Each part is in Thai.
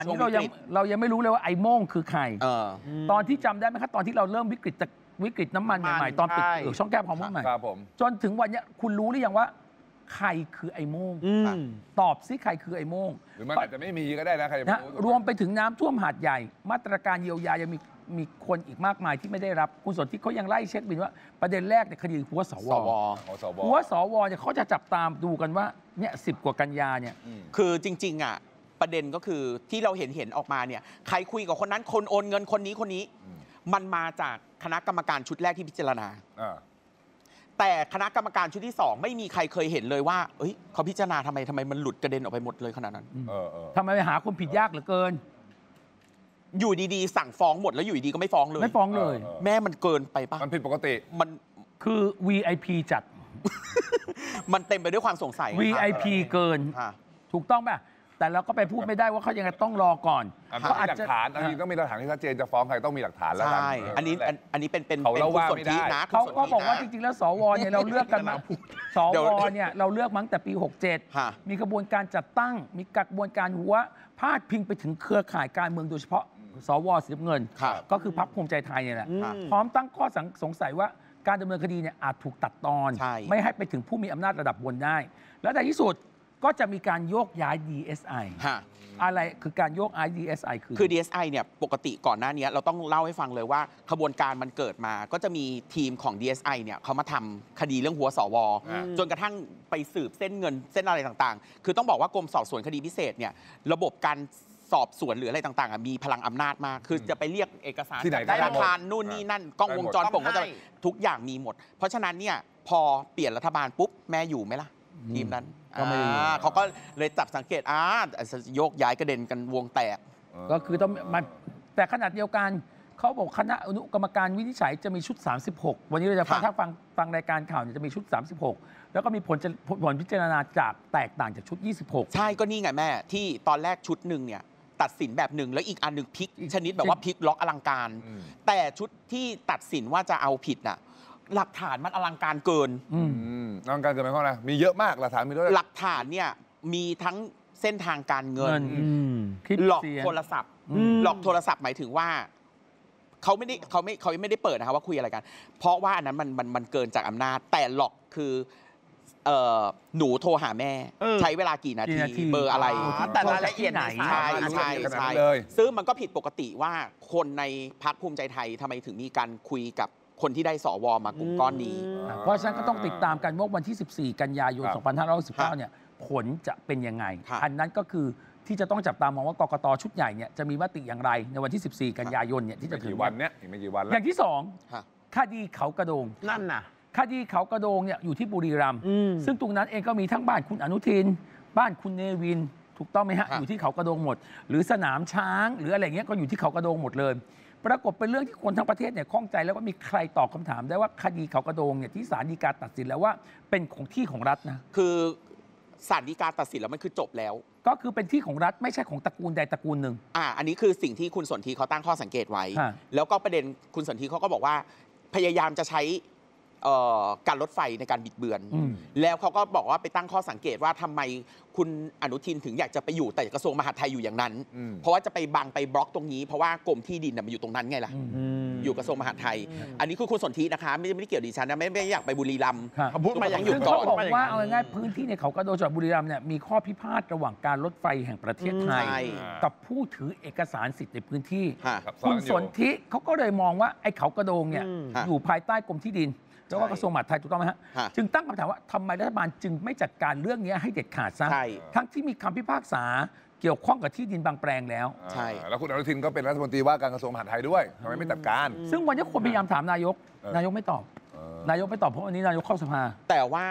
อันนี้เรายังไม่รู้เลยว่าไอ้โม่งคือใครตอนที่จำได้ไหมครับตอนที่เราเริ่มวิกฤตน้ำมันใหม่ๆตอนปิดช่องแก้วฮอร์โมนใหม่จนถึงวันนี้คุณรู้หรือยังว่าใครคือไอ้โม่งตอบซิใครคือไอ้โม่งหรือมันอาจจะไม่มีก็ได้นะใครนะรวมไปถึงน้ำท่วมหาดใหญ่มาตรการเยียวยายังมีคนอีกมากมายที่ไม่ได้รับคุณสนธิเขายังไล่เช็คบินว่าประเด็นแรกในคดีหัวสวหัวสวเนี่ยเขาจะจับตามดูกันว่าเนี่ย10 กว่ากันยาเนี่ยคือจริงๆอ่ะประเด็นก็คือที่เราเห็นออกมาเนี่ยใครคุยกับคนนั้นคนโอนเงินคนนี้มันมาจากคณะกรรมการชุดแรกที่พิจารณาแต่คณะกรรมการชุดที่2ไม่มีใครเคยเห็นเลยว่าเขาพิจารณาทำไมมันหลุดกระเด็นออกไปหมดเลยขนาดนั้นทำไมไปหาคนผิดยากเหลือเกินอยู่ดีๆสั่งฟ้องหมดแล้วอยู่ดีก็ไม่ฟ้องเลยไม่ฟ้องเลยแม่มันเกินไปปะมันผิดปกติมันคือ VIP จัดมันเต็มไปด้วยความสงสัย VIP เกินถูกต้องป่ะแต่เราก็ไปพูดไม่ได้ว่าเขายังไงต้องรอก่อนเขาอาจจะหลักฐานอันนี้ต้องมีหลักฐานที่ชัดเจนจะฟ้องใครต้องมีหลักฐานแล้วใช่อันนี้เป็นเขาว่าไม่ได้นะเขาก็บอกว่าจริงๆแล้วสวเนี่ยเราเลือกกันมาสวเนี่ยเราเลือกมั้งแต่ปี67มีกระบวนการจัดตั้งมีกระบวนการหัวพาดพิงไปถึงเครือข่ายการเมืองโดยเฉพาะสวสีน้ำเงินก็คือพรรคภูมิใจไทยเนี่ยแหละพร้อมตั้งข้อสงสัยว่าการดำเนินคดีเนี่ยอาจถูกตัดตอนไม่ให้ไปถึงผู้มีอำนาจระดับบนได้และในที่สุดก็จะมีการโยกย้าย DSI อะไรคือการโยกย้าย DSI คือ DSI เนี่ยปกติก่อนหน้านี้เราต้องเล่าให้ฟังเลยว่าขบวนการมันเกิดมาก็จะมีทีมของ DSI เนี่ยเขามาทำคดีเรื่องหัวสวจนกระทั่งไปสืบเส้นเงินเส้นอะไรต่างๆคือต้องบอกว่ากรมสอบสวนคดีพิเศษเนี่ยระบบการสอบสวนหรืออะไรต่างๆมีพลังอำนาจมากคือจะไปเรียกเอกสารจากธนาคารนู่นนี่นั่นกล้องวงจรปิดก็จะทุกอย่างมีหมดเพราะฉะนั้นเนี่ยพอเปลี่ยนรัฐบาลปุ๊บแม่อยู่ไหมล่ะทีมนั้นเขาก็เลยจับสังเกตโยกย้ายกระเด็นกันวงแตกก็คือต้องมันแต่ขนาดเดียวกันเขาบอกคณะอนุกรรมการวินิจฉัยจะมีชุด36วันนี้เราจะถ้าฟังรายการข่าวเนี่ยจะมีชุด36แล้วก็มีผลพิจารณาจากแตกต่างจากชุด26 ใช่ก็นี่ไงแม่ที่ตอนแรกชุดหนึ่งเนี่ยตัดสินแบบหนึ่งแล้วอีกอันหนึ่งพลิกชนิดแบบว่าพลิกล็อกอลังการแต่ชุดที่ตัดสินว่าจะเอาผิดน่ะหลักฐานมันอลังการเกินอลังการเกินหมายความว่าอะไรมีเยอะมากหลักฐานมีด้วยหลักฐานเนี่ยมีทั้งเส้นทางการเงินหลอกโทรศัพท์หลอกโทรศัพท์หมายถึงว่าเขาไม่ได้เปิดนะครับว่าคุยอะไรกันเพราะว่าอันนั้นมันเกินจากอำนาจแต่หลอกคือหนูโทรหาแม่ใช้เวลากี่นาทีเบอร์อะไรแต่รายละเอียดไหนใช่ซึ่งมันก็ผิดปกติว่าคนในพรรคภูมิใจไทยทำไมถึงมีการคุยกับคนที่ได้สวมากลุ่มก้อนนี้เพราะฉะนั้นก็ต้องติดตามกันว่าวันที่14 กันยายน 2519เนี่ยผลจะเป็นยังไงอันนั้นก็คือที่จะต้องจับตามองว่ากกตชุดใหญ่เนี่ยจะมีมติอย่างไรในวันที่14 กันยายนเนี่ยที่จะถึงวันเนี้ยอีกไม่กี่วันแล้วอย่างที่2คดีเขากระโดงนั่นน่ะคดีเขากระโดงเนี่ยอยู่ที่บุรีรัมย์ซึ่งตรงนั้นเองก็มีทั้งบ้านคุณอนุทินบ้านคุณเนวินถูกต้องไหมฮะอยู่ที่เขากระโดงหมดหรือสนามช้างหรืออะไรเงี้ยก็อยู่ที่เขากระโดงหมดเลยปรากฏเป็นเรื่องที่คนทั้งประเทศเนี่ยข้องใจแล้วว่ามีใครตอบคำถามได้ว่าคดีเขากระโดงเนี่ยที่ศาลฎีกาตัดสินแล้วว่าเป็นของที่ของรัฐนะคือศาลฎีกาตัดสินแล้วมันคือจบแล้วก็คือเป็นที่ของรัฐไม่ใช่ของตระกูลใดตระกูลหนึ่งอันนี้คือสิ่งที่คุณสนธิเขาตั้งข้อสังเกตไว้แล้วก็ประเด็นคุณสนธิเขาก็บอกว่าพยายามจะใช้การรถไฟในการบิดเบือนแล้วเขาก็บอกว่าไปตั้งข้อสังเกตว่าทำไมคุณอนุทินถึงอยากจะไปอยู่แต่กระทรวงมหาดไทยอยู่อย่างนั้นเพราะว่าจะไปบังไปบล็อกตรงนี้เพราะว่ากรมที่ดินมันอยู่ตรงนั้นไงล่ะอยู่กระทรวงมหาดไทยอันนี้คือคุณสนธินะคะไม่ได้เกี่ยวดิฉันนะไม่อยากไปบุรีรัมย์พูดมาอย่างอยู่ก่อนเขาบอกว่าเอาง่ายๆพื้นที่ในเขากระโดงจังหวัดบุรีรัมย์เนี่ยมีข้อพิพาทระหว่างการรถไฟแห่งประเทศไทยกับผู้ถือเอกสารสิทธิ์ในพื้นที่คุณสนธิเขาก็เลยมองว่าไอ้เขากระโดงเนี่ยอยู่ภายใต้กรมที่ดินแล้วก็กระทรวงมหาดไทยถูกต้องไหมฮะจึงตั้งคำถามว่าทำไมรัฐบาลจึงไม่จัดการเรื่องนี้ให้เด็ดขาดซะทั้งที่มีคำพิพากษาเกี่ยวข้องกับที่ดินบางแปลงแล้วใช่แล้วคุณอนุทินก็เป็นรัฐมนตรีว่าการกระทรวงมหาดไทยด้วยทำไมไม่จัดการซึ่งวันนี้คนพยายามถามนายกไม่ตอบนายกไม่ตอบเพราะวันนี้นายกเข้าสภาแต่ว่า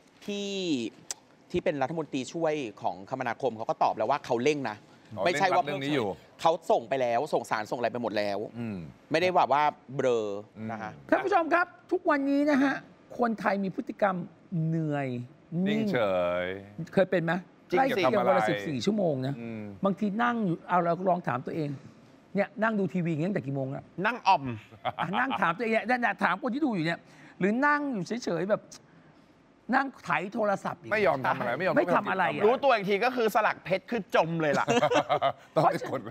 ที่เป็นรัฐมนตรีช่วยของคมนาคมเขาก็ตอบแล้วว่าเขาเร่งนะไม่ใช่ว่าเรื่องนี้อยู่เขาส่งไปแล้วส่งสารส่งอะไรไปหมดแล้วไม่ได้ว่าเบลอนะฮะท่านผู้ชมครับทุกวันนี้นะฮะคนไทยมีพฤติกรรมเหนื่อยนิ่งเฉยเคยเป็นไหมใกล้เคียงวันละ14 ชั่วโมงนะบางทีนั่งอยู่เอาเราลองถามตัวเองเนี่ยนั่งดูทีวีตั้งแต่กี่โมงแล้วนั่งอ่อมนั่งถามตัวเองเนี่ยถามคนที่ดูอยู่เนี่ยหรือนั่งอยู่เฉยๆแบบนั่งไถโทรศัพท์ไม่ยอมทำอะไรไม่ยอมไม่ทำอะไรรู้ตัวอีกทีก็คือสลักเพชรคือจมเลยล่ะต้องไปกด